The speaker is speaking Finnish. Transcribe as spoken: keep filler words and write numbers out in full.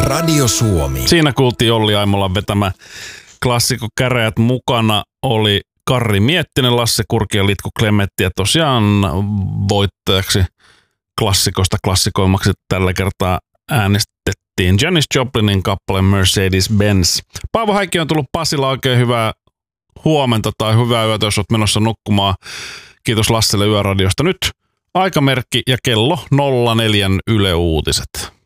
Radio Suomi. Siinä kuultiin Olli Aimolan vetämä klassikko Käräjät mukana. Oli Karri Miettinen, Lasse Kurki ja Litku Klemetti. Ja tosiaan voittajaksi klassikosta klassikoimaksi tällä kertaa äänestettiin Janis Joplinin kappale Mercedes-Benz. Paavo Häikki on tullut Pasilla, oikein hyvää huomenta tai hyvää yötä, jos olet menossa nukkumaan. Kiitos Lasselle Yöradiosta. Nyt aikamerkki ja kello nolla neljä Yle Uutiset.